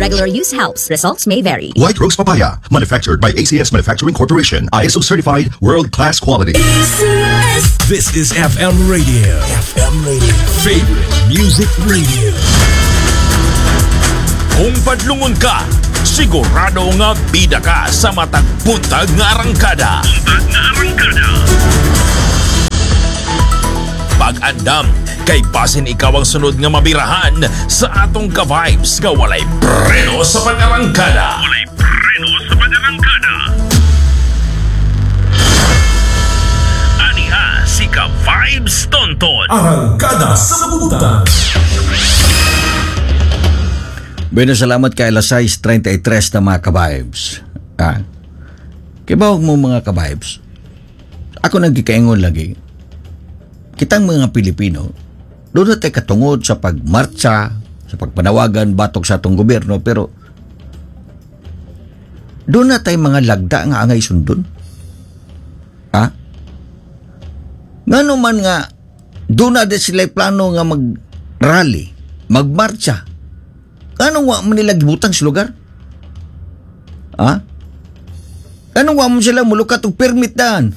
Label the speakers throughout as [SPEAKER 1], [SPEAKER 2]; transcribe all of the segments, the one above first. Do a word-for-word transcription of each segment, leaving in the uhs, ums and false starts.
[SPEAKER 1] Regular use helps. Results may vary.
[SPEAKER 2] White Rose Papaya, manufactured by A C S Manufacturing Corporation, I S O certified, world-class quality.
[SPEAKER 3] This is F M Radio. F M Radio. Favorite Music Radio. Kung padlungon ka, sigurado nga bida ka sa matag buntag nga arangkada. Buntag nga arangkada. Pag-andam, kay basin ikaw ang sunod nga mabirahan sa atong ka-vibes nga walay preno sa pag-arangkada. Walay preno sa pag-arangkada. Aniha si ka-vibes Tonton. Arangkada sa buntag.
[SPEAKER 4] Bueno, salamat kay alas sais treinta y tres na mga ka-vibes. Ah. Kibawag mo mga ka-vibes. Ako nagkikaingon lagi. Kitang mga Pilipino, doon na tayo katungod sa pagmarcha, sa pagpanawagan, batok sa atong gobyerno, pero doon na tayo mga lagda nga angay sundon. Ha? Nga naman nga, doon na din sila plano nga mag-rally, magmarcha. Anong wa mo nila gibutang sa lugar? Ha? Anong wa mo sila mulukat og permit daan?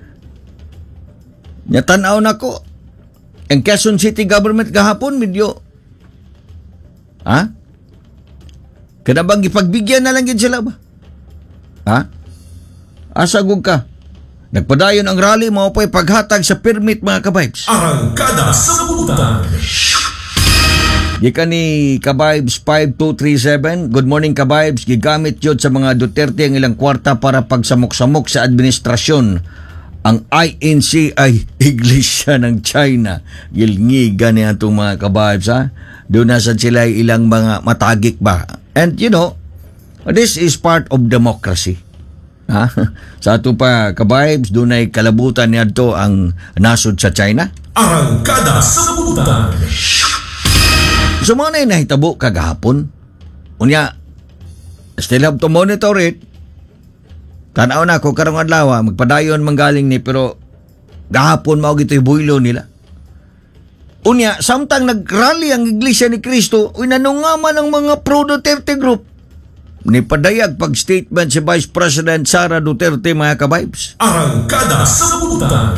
[SPEAKER 4] Nyatanaw na ko. Ang Quezon City government kahapon, medyo. Ha? Kada bang ipagbigyan na lang yun sila ba? Ha? Asagog ka. Nagpadayon ang rally, mo pa'y paghatag sa permit mga ka-vibes.
[SPEAKER 3] Arangkada sa buntag.
[SPEAKER 4] Gikan ni ka-vibes five two three seven. Good morning ka-vibes. Gigamit yun sa mga Duterte ang ilang kwarta para pagsamok-samok sa administrasyon. Ang I N C ay iglesia ng China. Gilngigan niya itong mga ka-vibes, ha? Doon nasa sila ilang mga matagik ba? And you know, this is part of democracy. Ha? Sa ato pa ka-vibes, doon ay kalabutan niya ito ang nasod sa China.
[SPEAKER 3] Arangkada sa buntag.
[SPEAKER 4] So mga na nahitabo kagahapon. Unya, still have to monitor it. Tanaw na ako karong adlaw, magpadayon manggaling ni, pero gahapon mao gito'y builo nila. Unya, samtang nagrally ang Iglesia ni Cristo, uy nanungaman ang mga pro-Duterte group. Nipadayag pag-statement si Vice President Sara Duterte mga ka-vibes.
[SPEAKER 3] Arangkada sa buntag.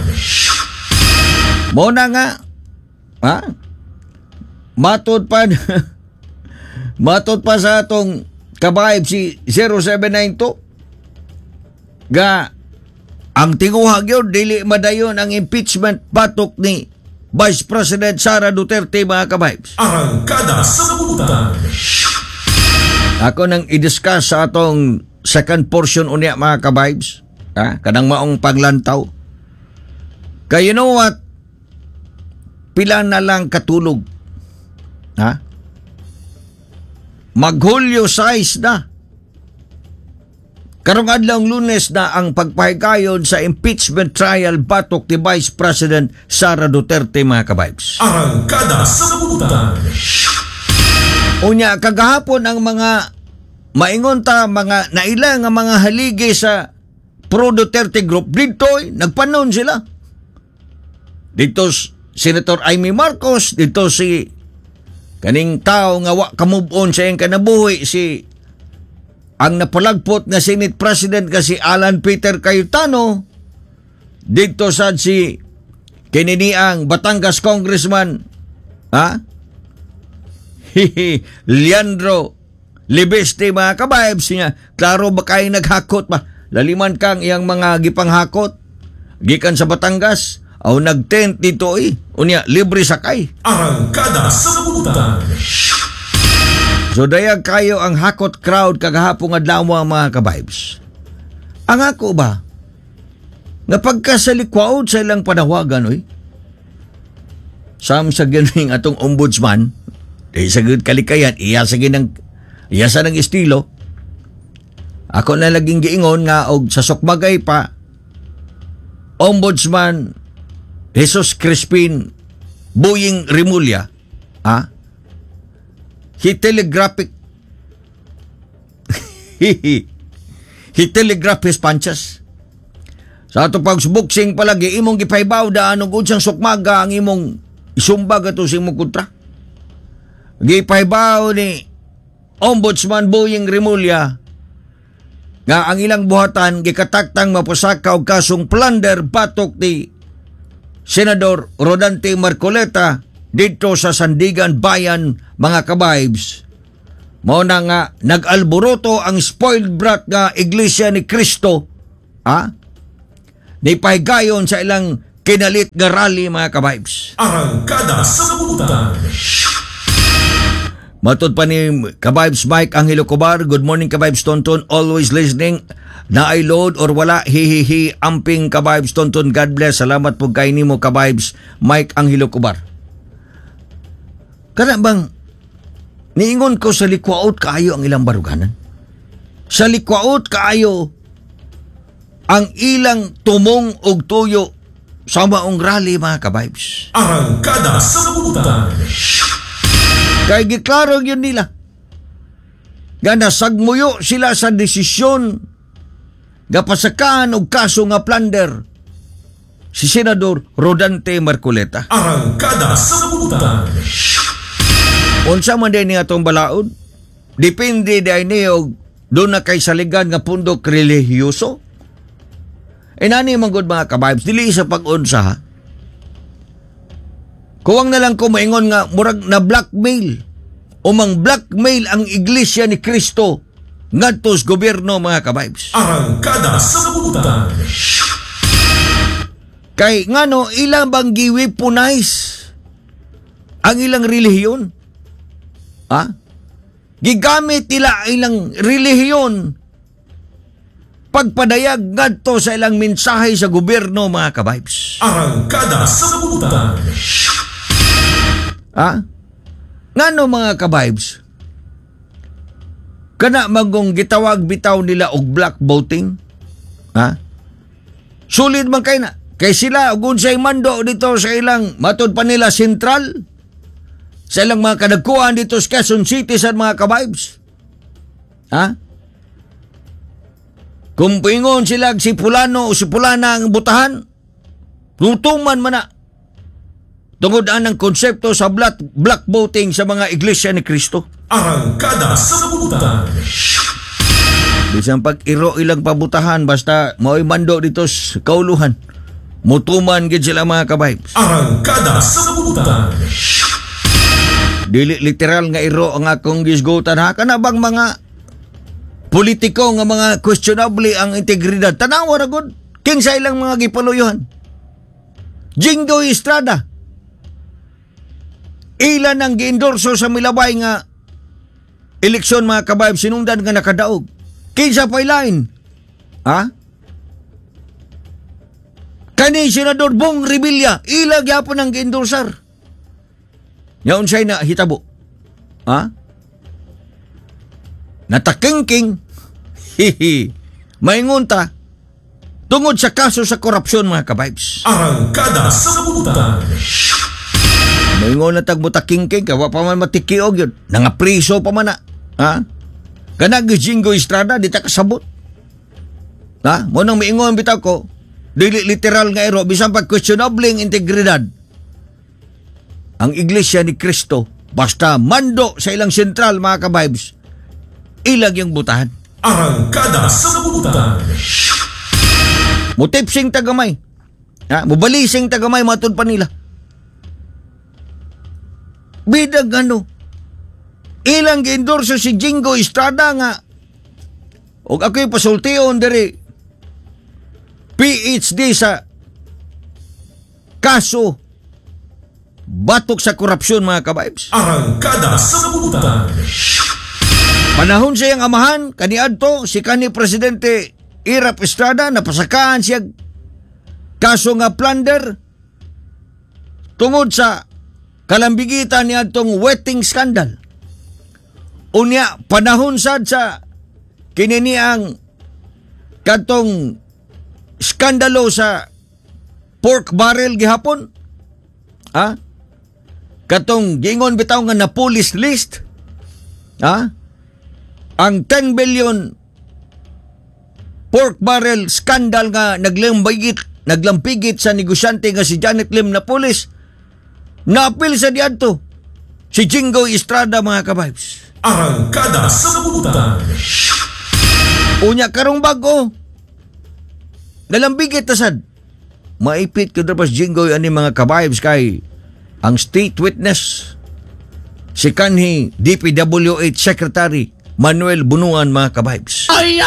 [SPEAKER 4] Muna nga, ha? Matod pa, matod pa sa atong ka-vibes si zero seven nine two. Ga, ang tinguhag yun, dili madayon ang impeachment batok ni Vice President Sara Duterte mga ka-vibes.
[SPEAKER 3] Arangkada sa buntag.
[SPEAKER 4] Ako nang i-discuss sa atong second portion unya mga ka-vibes. Ha? Kanang maong paglantaw. Kaya you know what? Pila na lang katulog. Ha? Maghulyo sais na. Karong adlaw Lunes na ang pagpahigayon sa impeachment trial batok ni Vice President Sara Duterte mga ka-vibes.
[SPEAKER 3] Arangkada sa buntag.
[SPEAKER 4] Unya kagahapon ang mga maingon ta mga naila nga mga haligi sa pro Duterte group dito'y nagpanon sila. Dito Senator Amy Marcos, dito si kaning tao nga wa kamove-on sa iyang kanabuhi, si ang napalagpot na Senate President kasi Alan Peter Cayetano, dito sad si kininiang Batangas Congressman, ha? Leandro Libeste mga ka-vibes niya. Klaro ba kayo naghakot ba? Laliman kang iyang mga gipanghakot. Gikan sa Batangas, aw nag-tent dito eh. Unya, libre sakay.
[SPEAKER 3] Arangkada sa buntag.
[SPEAKER 4] So dayag kayo ang hakot crowd kagahapong adlaw mga ka-vibes. Ang ako ba? Nga pagkasalikwaod sa ilang panawagan, oy. Sam sa ganing atong ombudsman, dahil sa good kalikayan, iya sa ginang, iya sa ng estilo. Ako na laging giingon nga og sa sukbagay pa, Ombudsman Jesus Crispin Buying Rimulya, ha? He telegraphic he telegraph his punches. Sa ato pagsboxing palagi, imong gipaybaw daan og unsang sukmaga ang imong isumbag ato sa imong kontra. Gipaybaw ni Ombudsman Boying Rimulya nga ang ilang buhatan gikataktang mapusaka og kasong plunder batok ni Senador Rodante Marcoleta dito sa Sandigan Bayan, mga kabibes. Mao na nga nag-alboroto ang spoiled brat nga Iglesia ni Cristo, ha? Nipahigayon sa ilang kinalit nga rally, mga kabibes.
[SPEAKER 3] Arangkada sa Nabutan.
[SPEAKER 4] Matod pa ni Kabibes Mike Angelo Cobar. Good morning, Kabibes Tonton. Always listening. Na ay load or wala, hihihi, amping Kabibes Tonton. God bless. Salamat po kay nimo, Kabibes Mike Angelo Cobar. Kana bang niingon ko sa likwaot kaayo ang ilang baruganan? Sa likwaot kaayo ang ilang tumong og tuyo sa maong rally, mga Kabibes.
[SPEAKER 3] Arangkada sa Nabutan.
[SPEAKER 4] Kaya giklaro yun nila nga nasagmuyo sila sa desisyon nga pasakaan og kaso nga plunder si Senador Rodante Marcoleta.
[SPEAKER 3] Arangkada sa Nabutan.
[SPEAKER 4] Unsa man din niya itong balaod? Depende din niya og doon na kay saligan nga pundok relihiyoso. E nani manggod, mga kabibes, dili sa pag-unsa, ha? Kuwang na lang ko maingon nga murag na blackmail o mang blackmail ang Iglesia ni Cristo ngadto sa gobyerno, mga kabibes.
[SPEAKER 3] Arangkada sa Nabutan.
[SPEAKER 4] Kay ngano ilang bang giweaponize ang ilang relihiyon? Ha? Gigamit nila ilang relihiyon pagpadayag ngadto sa ilang mensahe sa gobyerno, mga kabibes.
[SPEAKER 3] Arangkada sa Nabutan.
[SPEAKER 4] Ha? Ngano, mga kabibes? Kana magong gitawag bitaw nila og black voting? Ha? Sulit man kay na. Kay sila og unsay mando dito sa ilang matod pa nila sentral. Sa ilang mga kadagkuhan dito sa Quezon City, sa mga kabibes. Ha? Kung pingon sila si Pulano o si Pulana ang butahan, lutuman man na. Tungod ang konsepto sa black, black voting sa mga Iglesia ni Cristo.
[SPEAKER 3] Arangkada sa Nabutan.
[SPEAKER 4] Bisan pag iro ilang pabutahan, basta mao'y mando dito sa kauluhan. Mutuman gid sila, mga kabibes.
[SPEAKER 3] Arangkada sa Nabutan.
[SPEAKER 4] Dili literal nga iro ang akong gisgutan, ha? Kana bang mga politiko nga mga questionable ang integridad? Tanawa ra gud. Kinsa ilang mga gipaluyuhan? Jingo Estrada. Ilan ang gi-endorso sa milabay nga eleksyon, mga kabibes, sinungdan nga nakadaog. Kinsa pa ilain? Ha? Kani Senador Bong Revilla, ilag yapon ang gi-endorsar. Yaon siya na hitabo. Ha? Natakingking. Hihi. Maingon ta tungod sa kaso sa korupsyon, mga kabibes.
[SPEAKER 3] Arangkada sa Nabutan.
[SPEAKER 4] Maingon na tagbuta kingking, kawa pa man matikiog yun. Nangapriso pa man na. Ha? Kanag Jingo Estrada, di ta kasabot. Ha? Munang maingon bitaw ko, dili literal nga ero, bisan pag questionable ang integridad. Ang Iglesia ni Cristo, basta mando sa ilang sentral, mga kabibes, ilag yung butahan.
[SPEAKER 3] Arangkada sa Nabutan.
[SPEAKER 4] Mutipsing tagamay. Ha? Mubalising tagamay, matod pa nila. Bidag ano, ilang gi-endorso si Jingo Estrada nga o ako'y pasultion diri P H D sa kaso batok sa korupsyon, mga kabibes.
[SPEAKER 3] Arangkada sa Nabutan.
[SPEAKER 4] Panahon siyang amahan kaniadto si kani Presidente Irap Estrada, napasakaan siya kaso nga plunder tungod sa kalambigitan niya itong wedding scandal. Unya, panahon sad sa kininiang katong skandalo sa pork barrel gihapon. Ha? Katong gingon bitaw nga na police list. Ha? Ang ten billion pork barrel scandal nga naglambigit, naglampigit sa negosyante nga si Janet Lim na police. Naapil sa diadto si Jingo Estrada, mga kabibes.
[SPEAKER 3] Arangkada sa Kabuutan.
[SPEAKER 4] Unya karong bago. Nalambigit na sad. Maipit ko dapat jinggoy ani mga kabibes kay ang state witness si kanhi D P W H Secretary Manuel Bunuan mga kabibes.
[SPEAKER 1] Ay,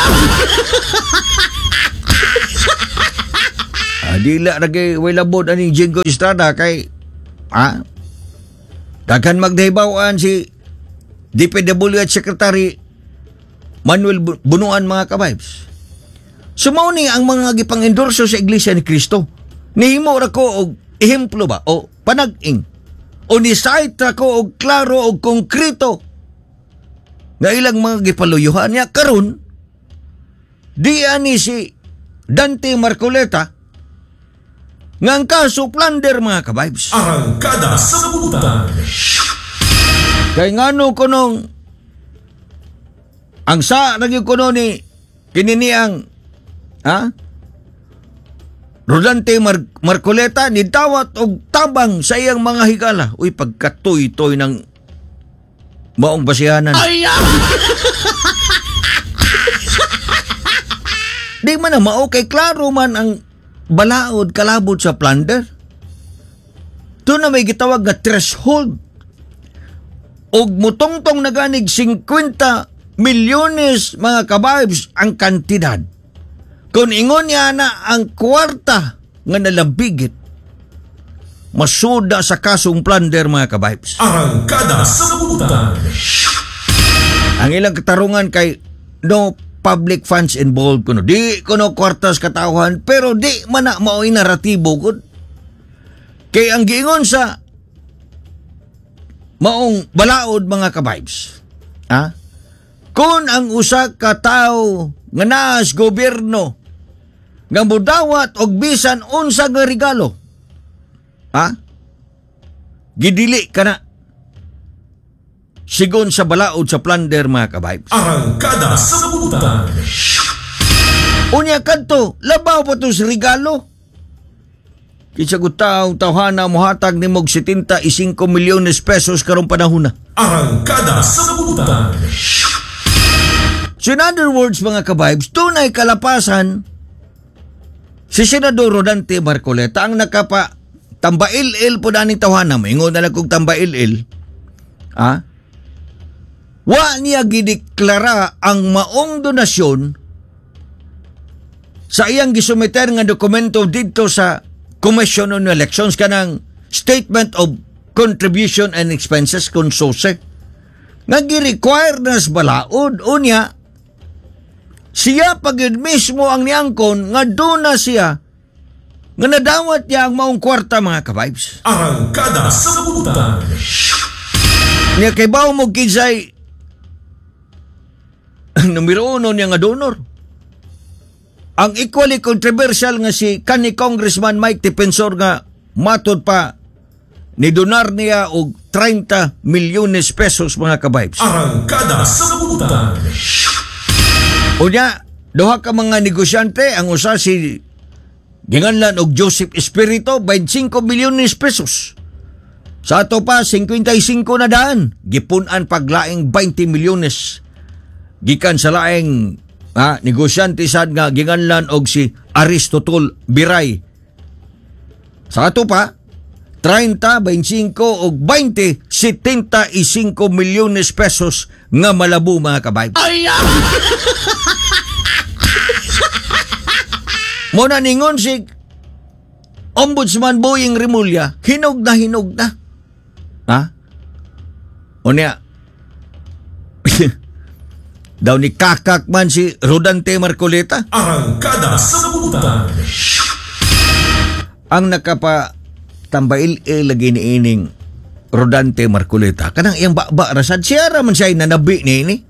[SPEAKER 4] Ah, dila lagi way labod ani Jinggoy Estrada kay ah daghan magdahibawan si D P W H Secretary Manuel Bu- Bunuan mga kabibes. Sumaw ni ang mga gipang-endorso sa Iglesia ni Cristo. Nihimo ra ko og ehemplo ba o panag-ing o ni-cite ra ko og klaro og konkreto nga ilang mga gipaluyuhan niya karon di ani si Dante Marcoleta nga ang kaso plunder mga kabibes.
[SPEAKER 3] Arangkada sa Kabuutan.
[SPEAKER 4] Kay ngano ko nung ang sa naging kuno ni kinini ang ha? Rodante Mar- Marcoleta ni dawat og tabang sa iyang mga higala. Uy, pagkatoy-toy ng maong basihanan.
[SPEAKER 1] ay,
[SPEAKER 4] Di man na mao kay klaro man ang balaod kalabot sa plunder. Doon na may gitawag nga threshold. Og mutongtong naganig fifty milyones mga kabibes ang kantidad. Kung ingon niya na ang kwarta nga nalambigit, masuda sa kasong plunder mga kabibes.
[SPEAKER 3] Arangkada sa Kabuutan.
[SPEAKER 4] Ang ilang katarungan kay no public funds involved kuno. Di kuno kwartas katawhan pero di man na mao'y naratibo kun. Kay ang giingon sa maong balaod mga kabibes. Ha? Kung ang usa ka tawo nga naas gobyerno nga mudawat og bisan unsa nga regalo. Ha? Gidili ka na. Sigon sa balaod sa plunder mga kabibes.
[SPEAKER 3] Arangkada sa Kabuutan.
[SPEAKER 4] Unya kadto, labaw pa to sa regalo. Kinsa ko taong tawhana mohatag ni mog seventy-five milyones pesos karong panahon na.
[SPEAKER 3] Arangkada sa Kabuutan.
[SPEAKER 4] So in other words mga kabibes, tunay kalapasan si Senador Rodante Marcoleta ang nakapa tambail-il po na ni tawhana. Maingon na lang kong tambail-il. Ha? Wa niya gideklara ang maong donasyon sa iyang gisumeter nga dokumento dito sa Commission on Elections kanang Statement of Contribution and Expenses kung sose. Nga gi-require na sa balaod unya siya pagid mismo ang niangkon nga doon na siya nga nadawat niya ang maong kwarta mga kabibes.
[SPEAKER 3] Arangkada sa Kabuutan.
[SPEAKER 4] Niya kay bawo mo kinsay numero uno niya nga donor. Ang equally controversial nga si kanhi Congressman Mike Defensor nga matod pa ni donar niya og thirty milyones pesos mga kabibes.
[SPEAKER 3] Arangkada sa Kabuutan.
[SPEAKER 4] Unya, duha ka mga negosyante ang usa si ginganlan og Joseph Espirito twenty-five milyones pesos. Sa ato pa fifty-five na daan, gipunan paglaing twenty milyones. Gikan sa laing ha, negosyante sad nga ginganlan og si Aristotol Biray. Sa ato pa thirty, twenty-five og twenty, seventy-five milyones pesos nga malabo mga kabibes.
[SPEAKER 1] ay,
[SPEAKER 4] Muna ningon si Ombudsman Boying Rimulya, hinog na hinog na. Ha? Unya, daw ni kakak man si Rodante Marcoleta.
[SPEAKER 3] Arangkada sa Kabuutan.
[SPEAKER 4] Ang nakapa tambail-il lagi ni ining Rodante Marcoleta. Kanang iyang ba-ba rasad siya raman siya nanabi ni ini.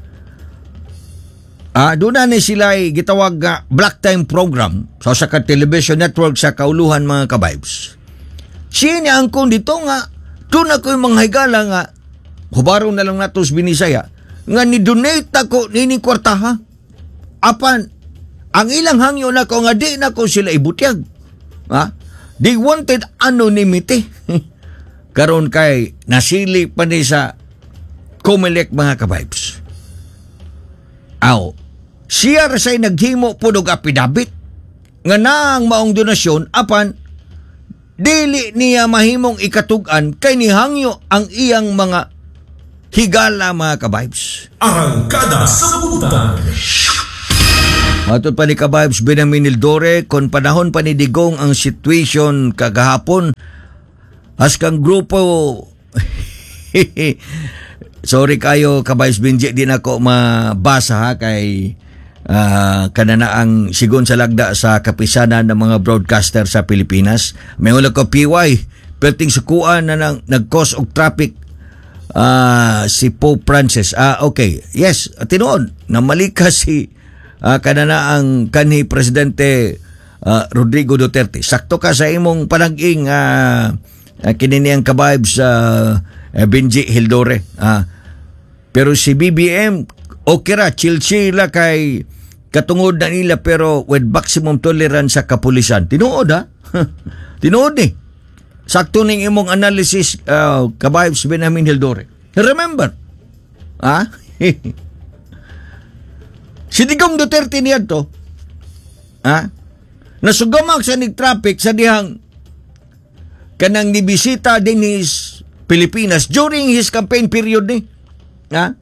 [SPEAKER 4] Ah, doon na ni sila ay gitawag nga Black Time Program sa sa television network sa kauluhan mga kabibes. Siya niya ang kung dito nga doon ako yung mga higala nga hubaro na lang natos binisaya nga ni-donate ako nining kwartaha. Apan, ang ilang hangyo na ko nga di na ko sila ibutyag. Ha? They wanted anonymity. Karon kay nasili pa ni sa Comelec mga kabibes. Aw, siya rasay naghimo po og apidabit nga naang maong donasyon apan dili niya mahimong ikatug-an kay nihangyo ang iyang mga higala mga kabibes.
[SPEAKER 3] Arangkada sa Kabutan.
[SPEAKER 4] Matod pa ni kabibes Benjamin Hildore kon panahon pa ni Digong ang situation kagahapon as kang grupo sorry kayo kabibes Benji di na ko mabasa ha kay Uh, kanana ang sigon sa lagda sa kapisanan ng mga broadcaster sa Pilipinas. May ulag ko P Y perting sukuan na nang nag-cause og traffic uh, si Pope Francis. Ah, okay. Yes, tinuod na malika si uh, kanana ang kanhi Presidente uh, Rodrigo Duterte. Sakto ka sa imong panag-ing uh, uh, kininiyang kabibes uh, uh, Benji Hildore. Uh, pero si B B M okay ra, chill-chill la kay katungod na nila pero with maximum tolerance sa kapulisan. Tinuod ha? Tinuod ni. Sakto ning imong analysis uh, kabibes Benjamin Hildore. Remember? Ha? Si Digong Duterte niya to. Ha? Nasugamang sa nig-traffic sa dihang kanang nibisita din his Pilipinas during his campaign period ni. Ha?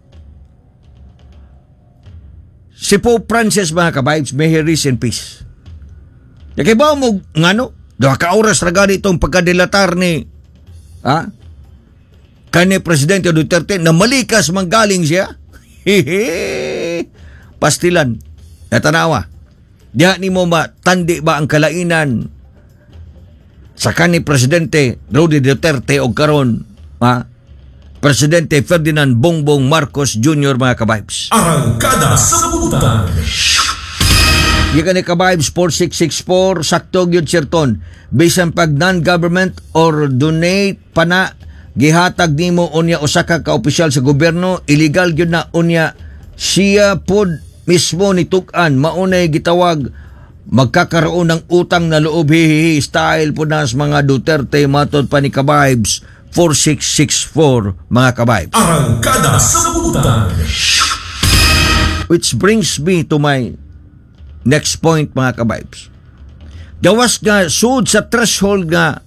[SPEAKER 4] Si Pope Francis mga kabibes, may he rest in peace. Kaya ba mo, nga no? Dua ka oras na gani itong pagkadilatar ni ha? Kani Presidente Duterte na malikas manggaling siya. Hehe. Pastilan. Natanawa. Diha ni mo matandi ba ang kalainan sa kani Presidente Rodrigo Duterte o karon ha? Presidente Ferdinand Bongbong Marcos Junior mga kabibes.
[SPEAKER 3] Arangkada sa Kabutan.
[SPEAKER 4] Gikan ni kabibes four six six four sakto gyud sirton. Bisan pag non-government or donate pana gihatag nimo unya usa ka ka-opisyal sa gobyerno, illegal gyud na unya siya pod mismo nituk-an maunay gitawag magkakaroon ng utang na loob hihihi style po nas mga Duterte matod pa ni kabibes four six six four mga kabibes.
[SPEAKER 3] Arangkada sa Kabutan.
[SPEAKER 4] Which brings me to my next point mga kabibes. Gawas nga sud sa threshold nga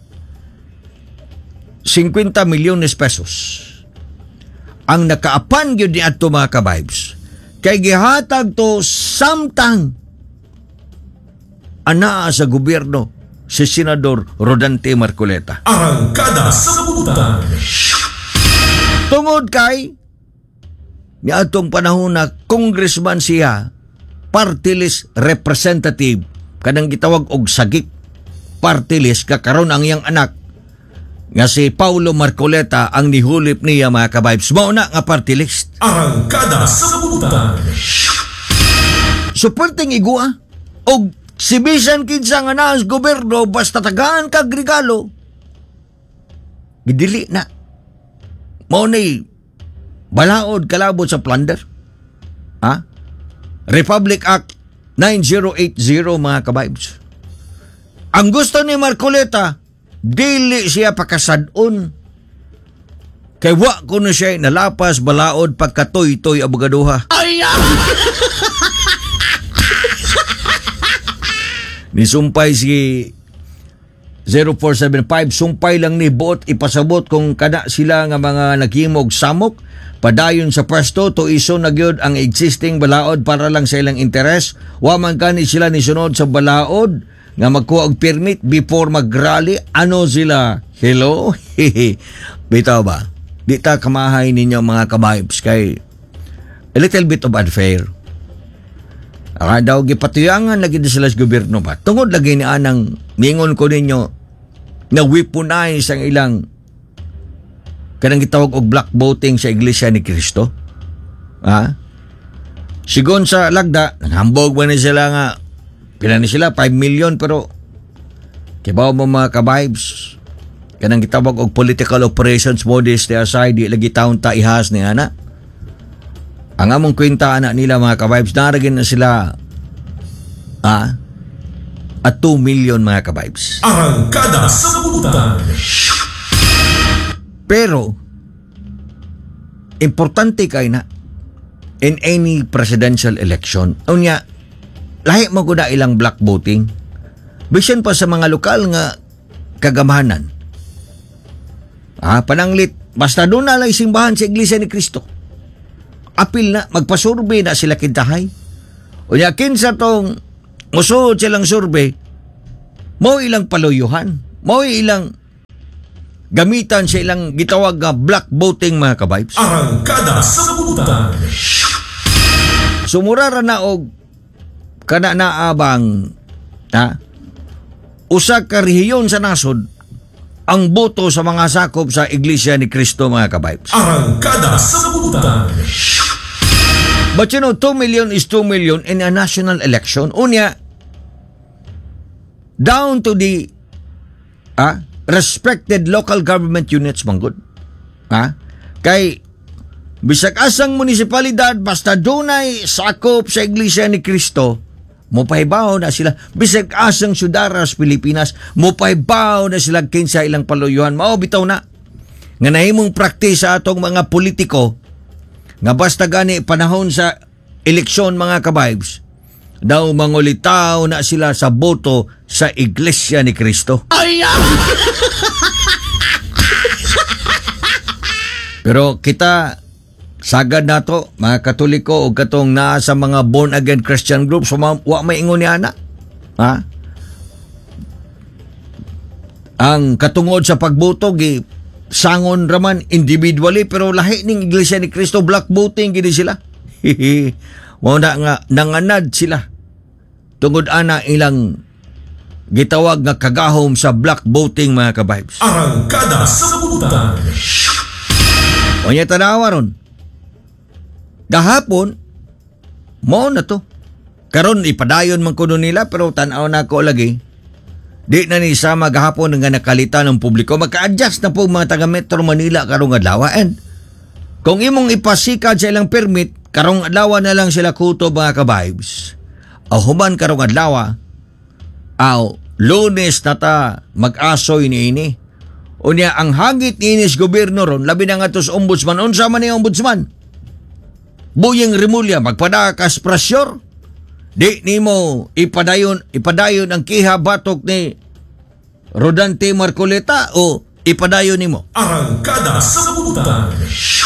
[SPEAKER 4] fifty milyones pesos ang nakaapan gyud ni adto mga kabibes kay gihatag to samtang anaa sa gobyerno si Senador Rodante Marcoleta.
[SPEAKER 3] Arangkada sa Kabutan.
[SPEAKER 4] Tungod kay ni atong panahon na congressman siya, party list representative, kanang gitawag og sagik party list, kakaron ang iyang anak nga si Paulo Marcoleta ang nihulip niya mga kabibes. Mao na nga party list.
[SPEAKER 3] Arangkada sa Kabutan.
[SPEAKER 4] Suporting igua og si bisan kinsa nga naa sa gobyerno basta tagaan kag regalo gidili na mao nay balaod kalabot sa plunder. Ha? Republic Act nine oh eight oh mga kabibes. Ang gusto ni Marcoleta dili siya pakasadon kay wa kuno siya nalapas balaod pagkatoy-toy abogaduha. Ay! Nisumpay si zero four seven five, sumpay lang ni buot ipasabot kung kada sila nga mga naghimog samok padayon sa pwesto to iso na gyud ang existing balaod para lang sa ilang interes. Wa man kani sila nisunod sa balaod nga magkuha og permit before mag-rally. Ano sila? Hello? Bitaw ba? Di ta kamahay ninyo mga kabibes kay a little bit of unfair. Aka daw gipatuyangan lagi din sila sa gobyerno ba? Tungod lagi ni anang ningon ko ninyo na weaponize ang ilang kanang gitawag og black voting sa Iglesia ni Cristo. Ha? Sigon sa lagda, nanghambog ba ni sila nga pila ni sila five million pero kibaw mo mga kabibes kanang gitawag og political operations modesty aside di lagi taon ta ihas ni ana. Ang among kwenta anak nila mga kabibes, naragin na sila ah, at two million mga kabibes.
[SPEAKER 3] Arangkada sa Kabutan.
[SPEAKER 4] Pero importante kay na in any presidential election. Unya, lahi mo guna ilang black voting. Bisan pa sa mga lokal nga kagamahanan. Ah, pananglit, basta doon na lang simbahan sa Iglesia ni Cristo. Apil na, magpasurvey na sila kintahay. Unya, kinsa tong musuod silang survey, mo ilang paluyuhan, mo ilang gamitan sa ilang gitawag nga black voting mga kabibes.
[SPEAKER 3] Arangkada sa Sabutan.
[SPEAKER 4] Sumurara na og kana naabang ha, usa ka rehiyon sa nasod ang boto sa mga sakop sa Iglesia ni Cristo mga kabibes.
[SPEAKER 3] Arangkada sa Sabutan.
[SPEAKER 4] But you know, two million is two million in a national election. Unya, down to the ah, respected local government units, manggod. Ah, kay bisag asang munisipalidad, basta dunay sakop sa Iglesia ni Cristo, mopahibaw na sila. Bisag asang syudara sa Pilipinas, mopahibaw na sila kinsa ilang paluyuhan. Mao bitaw na. Nga nahimong praktis sa atong mga politiko, nga basta gani panahon sa eleksyon mga kabibes, daw mangulitaw na sila sa boto sa Iglesia ni Cristo. Pero kita sagad nato mga Katoliko o katong naa sa mga born again Christian groups, so, wa may ingon ni ana. Ha? Ang katungod sa pagboto gi sangon raman individually, pero lahi ning Iglesia ni Cristo black voting gid sila. Mo na nga nanganad sila tungod ana ilang gitawag nga kagahom sa black voting mga kabibes.
[SPEAKER 3] Arangkada sa Sabutan.
[SPEAKER 4] Onya tanawa ron. Gahapon mo na to. Karon ipadayon man kuno nila, pero tan-aw na ko lagi. Di na ni sama gahapon nga nakalita ng publiko. Maka-adjust na po mga taga Metro Manila karong adlaw. And kung imong ipasikad sa ilang permit, karong adlaw na lang sila kuto mga kabibes. O human karong adlaw, aw Lunes na ta mag-asoy ni ini. Unya ang hagit ni inis gobyerno ron, labi na nga tos ombudsman. Unsa man ni ombudsman? Buyeng Rimulya, magpadakas prasyur. Di nimo ipadayon ipadayon ang kiha batok ni Rodante Marcoleta o ipadayon nimo.
[SPEAKER 3] Arangkada sa Sabutan.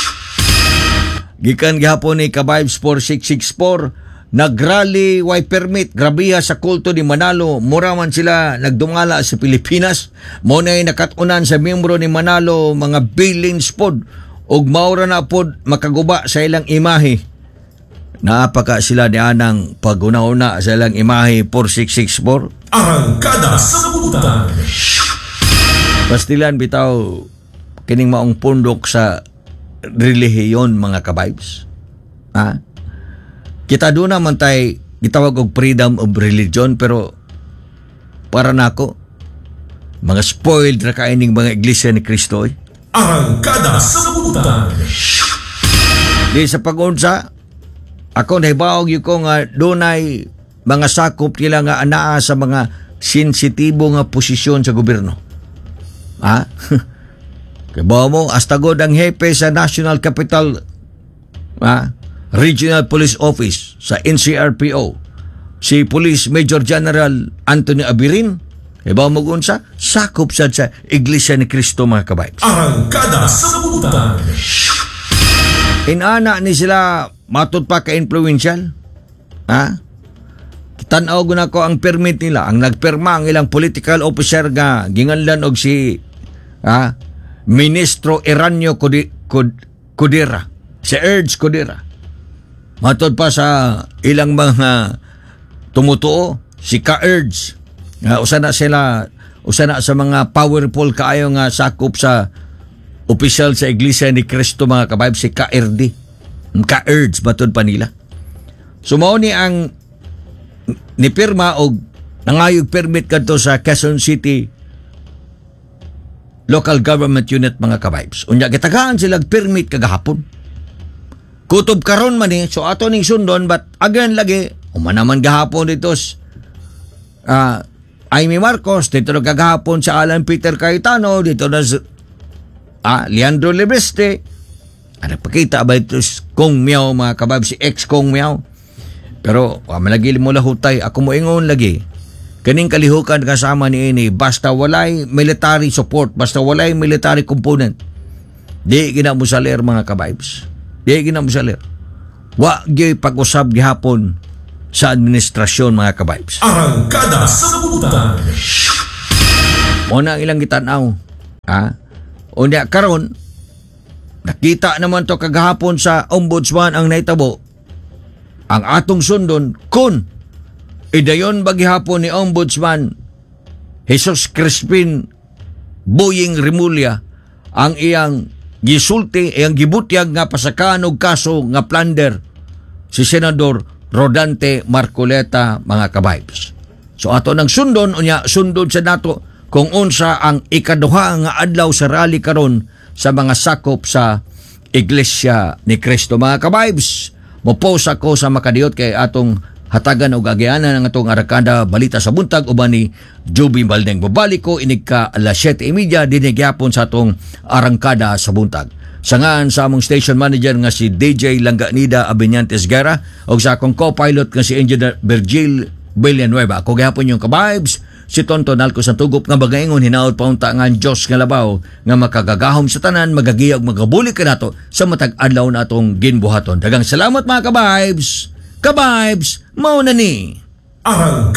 [SPEAKER 4] Gikan gihapon ni Kabibes four six six four, nagrally way permit grabiha sa kulto ni Manalo. Mura man sila nagdungala sa Pilipinas. Mo na nakatunan sa miyembro ni Manalo mga billions pod ug maura na pod makaguba sa ilang imahe. Naapaka sila ni anang pag-una-una sa ilang imahe four six six four.
[SPEAKER 3] Arangkada sa Sabutan.
[SPEAKER 4] Pastilan bitaw kining maong pundok sa relihiyon mga kabibes. Ha? Kita doon naman tayo gitawag og freedom of religion, pero para nako mga spoiled na kaining mga Iglesia ni Cristo. Eh.
[SPEAKER 3] Arangkada sa Sabutan.
[SPEAKER 4] Di sa pag-unsa, ako nahibaog yung ko nga dunay mga sakop nila nga anaa sa mga sensitibo nga posisyon sa gobyerno. Ha? Kaya ba mo, astagod ang hepe sa National Capital ha? Regional Police Office sa N C R P O, si Police Major General Anthony Abirin. Kaya ba mo unsa? Sakop sa sa Iglesia ni Cristo mga kabibes.
[SPEAKER 3] Arangkada sa Sabutan.
[SPEAKER 4] Inana ni sila matod pa ka-influential. Ha? Tanaw guna ko ang permit nila. Ang nagperma ang ilang political officer nga ginganlan og si ha, Ministro Eranio Codera. Si Erds Codera. Matod pa sa ilang mga tumutuo, si Ka-Erds. Uh, usa na sila, usa na sa mga powerful kaayo nga sakop sa opisyal sa Iglesia ni Cristo mga kabayb, si Ka-R D. Ka-Erds, matod pa nila. Sumao ni ang nipirma og nangayog permit kadto sa Quezon City Local Government Unit mga kabibes. Unya gitagaan sila permit kagahapon. Kutob karon man ni, so ato ning sundon, but again lagi umanaman gahapon dito uh, Amy Marcos, dito na kagahapon sa Alan Peter Cayetano, dito na uh, Leandro Lebeste, Ano pakita ba ito si Kong Miao mga kababs, si ex Kong Miao? Pero wa malagi mo lahutay, ako mo ingon lagi. Kaning kalihukan kasama ni ini basta walay military support, basta walay military component. Di gina mo salir mga kababs. Di gina mo salir. Wa gyud pag-usab gihapon sa administrasyon mga kababs.
[SPEAKER 3] Arangkada sa Buntag.
[SPEAKER 4] Muna ang ilang gitanaw. Ha? Unya karon nakita naman to kagahapon sa ombudsman ang naitabo. Ang atong sundon kun idayon bagihapon ni ombudsman Jesus Crispin Boying Remulla ang iyang gisulti, iyang gibutyag nga pasakaan og kaso nga plunder si Senador Rodante Marcoleta mga kabibes. So ato nang sundon unya sundon sa nato kung unsa ang ikaduha nga adlaw sa rally karon sa mga sakop sa Iglesia ni Cristo mga kabibes. Mopost ako sa makadiyot kay atong hatagan og agyanan ng atong Arangkada Balita sa Buntag uban ni Joby Baldeng. Babalik ko inig ka alas siyete y media dinig gyapon sa atong Arangkada sa Buntag. Sangan sa among station manager nga si D J Langanida Abinantes Guerra o sa akong co-pilot nga si Engineer Virgil Villanueva. Ako gyapon yung ka-vibes si Tonton Alco sa tugop nga bagaingon hinaot paunta nga Dios nga labaw nga makagagahom sa tanan magagiyag magabuli ka nato sa matag adlaw natong ginbuhaton. Dagang salamat mga ka-vibes. Ka-vibes, mao na ni.
[SPEAKER 3] Arangkada